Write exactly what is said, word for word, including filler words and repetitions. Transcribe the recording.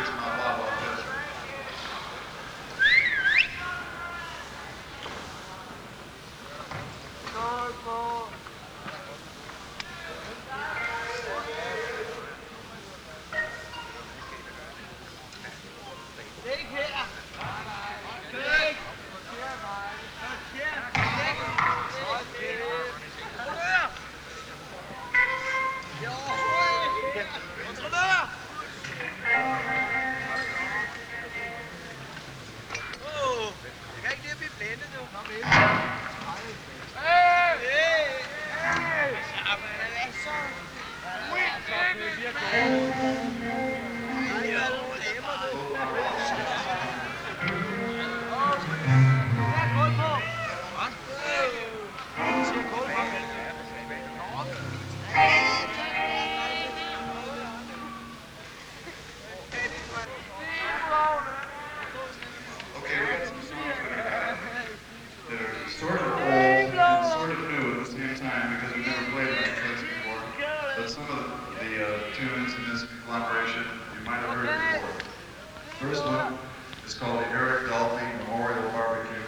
fix my bottle of this. Okay, we got some songs that are sort of old and sort of new at the same time because we've never played them like this before. But some of the, the uh, tunes in this collaboration you might have heard before. First one is called the Eric Dolphy Memorial Barbecue.